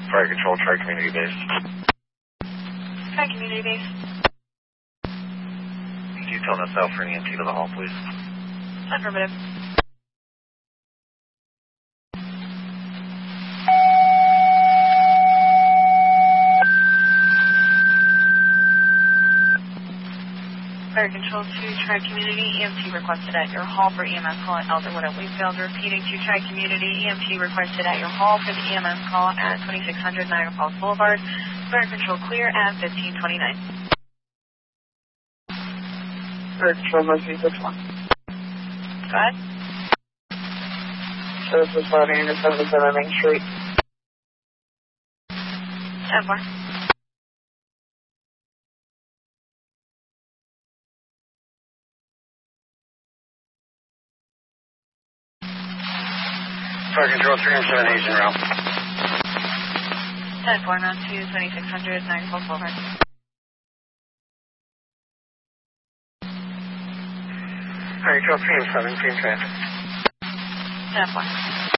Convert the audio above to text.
Fire Control, Tri-Community Base. Tri-Community Base. Detail us out for an EMT to the hall, please. Affirmative. Fire Control to Tri-Community, EMT requested at your hall for EMS call at Elderwood at Wakefield. Repeating to Tri-Community, EMT requested at your hall for the EMS call at 2600 Niagara Falls Boulevard. Fire Control clear at 1529. Fire Control, Mercy 61. Go ahead. Service responding to 77 Main Street. 10-4. Fire Control, 307 Asian route. 10-4, round 2, 2600 Niagara Falls Boulevard. Fire Control, 307, same traffic. 10-4.